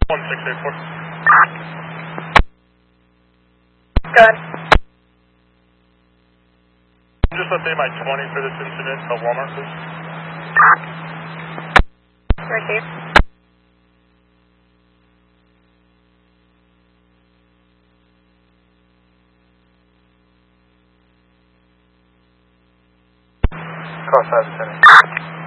1684. Good. Just update my 20 for this incident at Walmart, please. Receive. Cross 5 to 10.